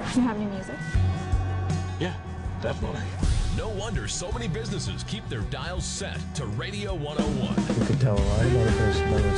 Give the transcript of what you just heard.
Do you have any music? Yeah, definitely. No wonder so many businesses keep their dials set to Radio 101. You could tell a lot about a person by what's